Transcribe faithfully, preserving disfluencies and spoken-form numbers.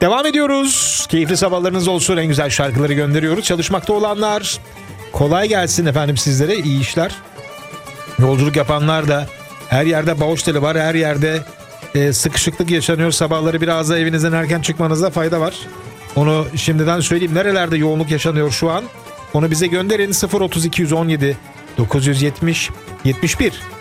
Devam ediyoruz. Keyifli sabahlarınız olsun. En güzel şarkıları gönderiyoruz. Çalışmakta olanlar kolay gelsin efendim sizlere. İyi işler. Yolculuk yapanlar da her yerde bağış teli var. Her yerde e, sıkışıklık yaşanıyor. Sabahları biraz da evinizden erken çıkmanızda fayda var. Onu şimdiden söyleyeyim. Nerelerde yoğunluk yaşanıyor şu an? Onu bize gönderin. sıfır otuz iki yüz on yedi dokuz yüz yetmiş yetmiş bir